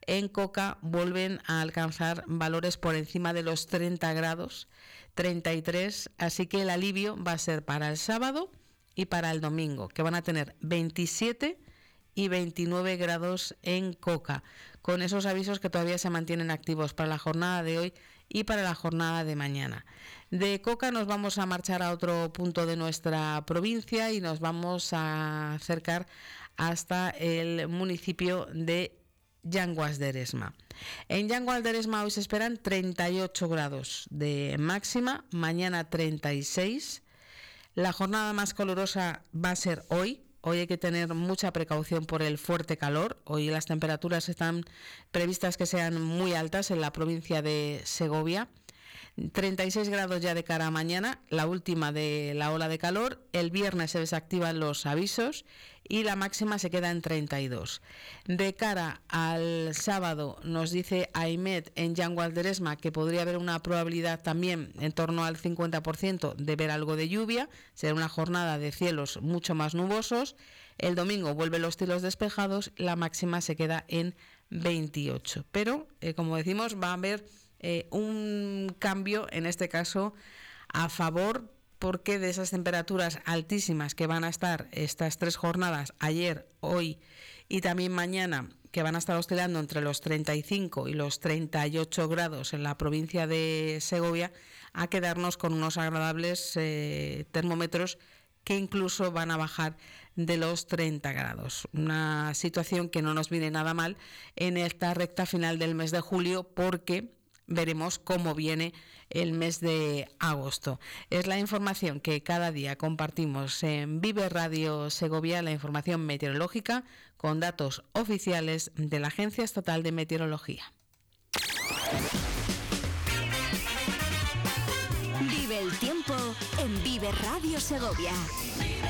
En Coca vuelven a alcanzar valores por encima de los 30 grados, 33, así que el alivio va a ser para el sábado y para el domingo, que van a tener 27 y 29 grados en Coca, con esos avisos que todavía se mantienen activos para la jornada de hoy y para la jornada de mañana. De Coca nos vamos a marchar a otro punto de nuestra provincia y nos vamos a acercar hasta el municipio de Llanguas de Eresma. En Llanguas de Eresma hoy se esperan 38 grados de máxima, mañana 36. La jornada más calurosa va a ser hoy. Hoy hay que tener mucha precaución por el fuerte calor. Hoy las temperaturas están previstas que sean muy altas en la provincia de Segovia. 36 grados ya de cara a mañana, la última de la ola de calor. El viernes se desactivan los avisos y la máxima se queda en 32. De cara al sábado nos dice AIMET en Llanguas de Eresma que podría haber una probabilidad también en torno al 50% de ver algo de lluvia. Será una jornada de cielos mucho más nubosos. El domingo vuelven los cielos despejados, la máxima se queda en 28. Pero, como decimos, va a haber un cambio en este caso a favor, porque de esas temperaturas altísimas que van a estar estas 3 jornadas, ayer, hoy y también mañana, que van a estar oscilando entre los 35 y los 38 grados en la provincia de Segovia, a quedarnos con unos agradables termómetros que incluso van a bajar de los 30 grados. Una situación que no nos viene nada mal en esta recta final del mes de julio, porque veremos cómo viene el mes de agosto. Es la información que cada día compartimos en Vive Radio Segovia, la información meteorológica con datos oficiales de la Agencia Estatal de Meteorología. Vive el tiempo en Vive Radio Segovia.